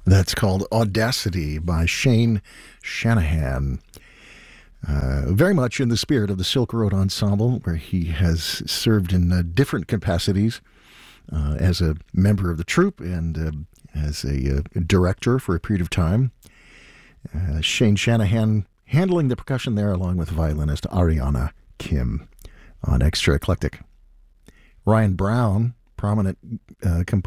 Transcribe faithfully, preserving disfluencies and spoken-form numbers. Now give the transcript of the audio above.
That's called Audacity by Shane Shanahan. Uh, very much in the spirit of the Silk Road Ensemble, where he has served in uh, different capacities uh, as a member of the troupe and uh, as a uh, director for a period of time. Uh, Shane Shanahan handling the percussion there along with violinist Ariana Kim on Extra Eclectic. Ryan Brown, prominent uh, composer.